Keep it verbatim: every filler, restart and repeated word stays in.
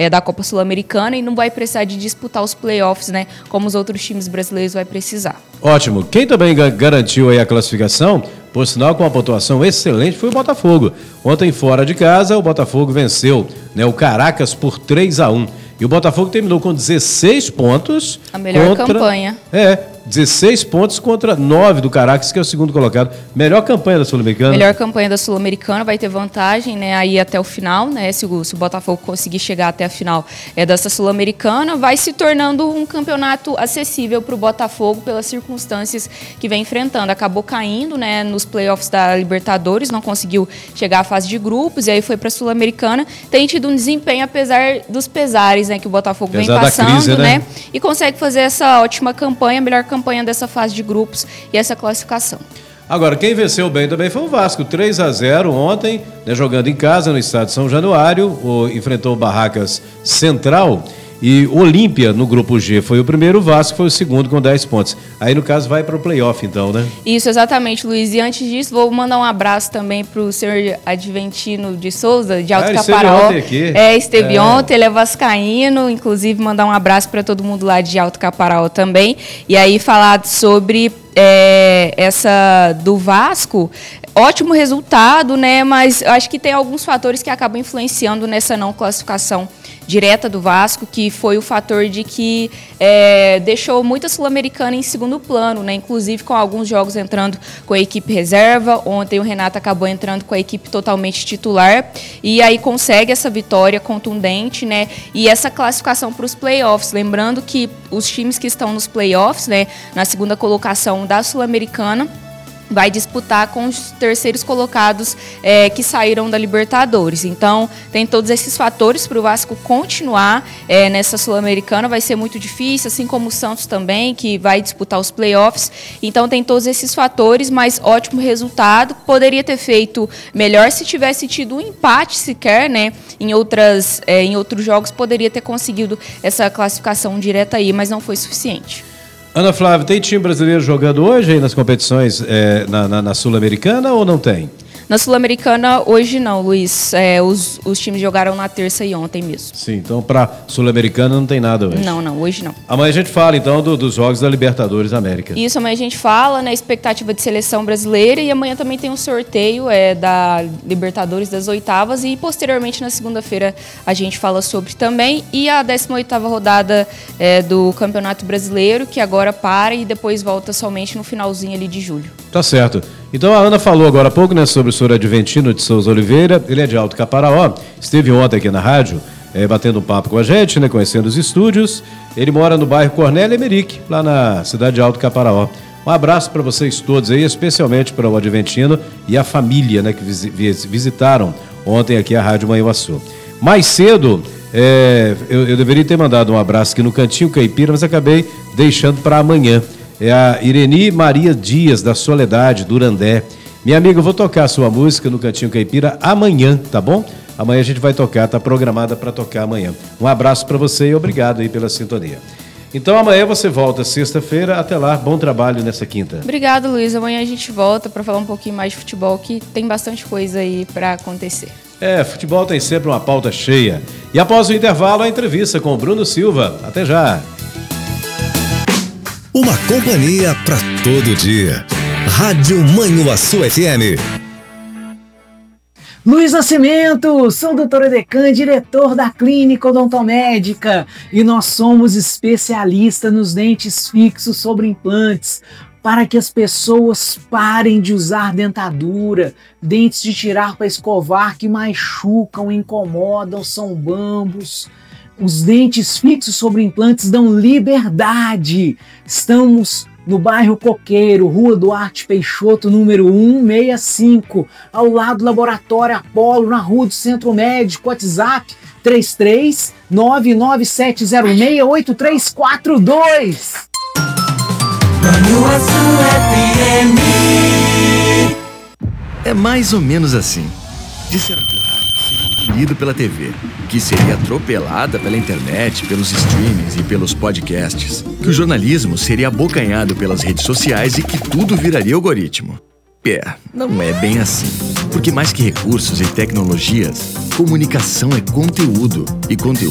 é, da Copa Sul-Americana e não vai precisar de disputar os playoffs, né, como os outros times brasileiros vai precisar. Ótimo. Quem também garantiu aí a classificação, por sinal com uma pontuação excelente, foi o Botafogo. Ontem fora de casa, o Botafogo venceu, né, o Caracas por três a um. E o Botafogo terminou com dezesseis pontos. A melhor contra, campanha. É, dezesseis pontos contra nove do Caracas, que é o segundo colocado. Melhor campanha da Sul-Americana. Melhor campanha da Sul-Americana, vai ter vantagem, né, aí até o final, né, se o, se o Botafogo conseguir chegar até a final é, dessa Sul-Americana, vai se tornando um campeonato acessível para o Botafogo pelas circunstâncias que vem enfrentando. Acabou caindo, né, nos playoffs da Libertadores, não conseguiu chegar à fase de grupos, e aí foi para a Sul-Americana. Tem tido um desempenho, apesar dos pesares, né, que o Botafogo apesar vem passando, crise, né? né, e consegue fazer essa ótima campanha, a melhor campanha dessa fase de grupos e essa classificação. Agora, quem venceu bem também foi o Vasco, três a zero ontem, né, jogando em casa no estádio São Januário, o, enfrentou o Barracas Central. E Olímpia, no grupo G, foi o primeiro, o Vasco foi o segundo com dez pontos. Aí, no caso, vai para o playoff, então, né? Isso, exatamente, Luiz. E antes disso, vou mandar um abraço também para o senhor Adventino de Souza, de Alto ah, Caparaó. Esteve ontem aqui. É, esteve é. ontem, ele é vascaíno, inclusive mandar um abraço para todo mundo lá de Alto Caparaó também. E aí, falar sobre é, essa do Vasco. Ótimo resultado, né? Mas eu acho que tem alguns fatores que acabam influenciando nessa não classificação direta do Vasco, que foi o fator de que é, deixou muita Sul-Americana em segundo plano, né? Inclusive com alguns jogos entrando com a equipe reserva. Ontem o Renato acabou entrando com a equipe totalmente titular e aí consegue essa vitória contundente, né? E essa classificação para os playoffs. Lembrando que os times que estão nos playoffs, né, na segunda colocação da Sul-Americana, vai disputar com os terceiros colocados é, que saíram da Libertadores. Então, tem todos esses fatores para o Vasco continuar é, nessa Sul-Americana. Vai ser muito difícil, assim como o Santos também, que vai disputar os playoffs. Então, tem todos esses fatores, mas ótimo resultado. Poderia ter feito melhor se tivesse tido um empate sequer, né? Em, outras, é, em outros jogos, poderia ter conseguido essa classificação direta aí, mas não foi suficiente. Ana Flávia, tem time brasileiro jogando hoje aí nas competições é, na, na, na Sul-Americana ou não tem? Na Sul-Americana, hoje não, Luiz. É, os, os times jogaram na terça e ontem mesmo. Sim, então para Sul-Americana não tem nada hoje. Não, não, hoje não. Amanhã a gente fala então do, dos jogos da Libertadores América. Isso, amanhã a gente fala, né, expectativa de seleção brasileira, e amanhã também tem um sorteio é, da Libertadores das oitavas, e posteriormente na segunda-feira a gente fala sobre também, e a décima oitava rodada é, do Campeonato Brasileiro, que agora para e depois volta somente no finalzinho ali de julho. Tá certo. Então a Ana falou agora há pouco, né, sobre o senhor Adventino de Souza Oliveira. Ele é de Alto Caparaó, esteve ontem aqui na rádio, é, batendo um papo com a gente, né, conhecendo os estúdios. Ele mora no bairro Cornélio Emerick, lá na cidade de Alto Caparaó. Um abraço para vocês todos aí, especialmente para o Adventino e a família, né, que visitaram ontem aqui a Rádio Manhuaçu. Mais cedo, é, eu, eu deveria ter mandado um abraço aqui no Cantinho Caipira, mas acabei deixando para amanhã. É a Ireni Maria Dias, da Soledade, Durandé. Minha amiga, eu vou tocar a sua música no Cantinho Caipira amanhã, tá bom? Amanhã a gente vai tocar, tá programada para tocar amanhã. Um abraço para você e obrigado aí pela sintonia. Então amanhã você volta sexta-feira, até lá, bom trabalho nessa quinta. Obrigado, Luiz. Amanhã a gente volta para falar um pouquinho mais de futebol, que tem bastante coisa aí para acontecer. É, futebol tem sempre uma pauta cheia. E após o intervalo, a entrevista com o Bruno Silva. Até já. Uma companhia para todo dia. Rádio Manhuaçu F M. Luiz Nascimento, sou o doutor Edecan, diretor da Clínica Odontomédica, e nós somos especialistas nos dentes fixos sobre implantes, para que as pessoas parem de usar dentadura, dentes de tirar para escovar que machucam, incomodam, são bambos. Os dentes fixos sobre implantes dão liberdade. Estamos no bairro Coqueiro, Rua Duarte Peixoto, número cento e sessenta e cinco, ao lado do Laboratório Apolo, na Rua do Centro Médico. WhatsApp três três nove nove sete zero seis oito três quatro dois. Manhuaçu F M. É mais ou menos assim. Disseram que o rádio seria engolido pela T V, que seria atropelada pela internet, pelos streamings e pelos podcasts, que o jornalismo seria abocanhado pelas redes sociais e que tudo viraria algoritmo. É, não é bem assim. Porque mais que recursos e tecnologias, comunicação é conteúdo, e conteúdo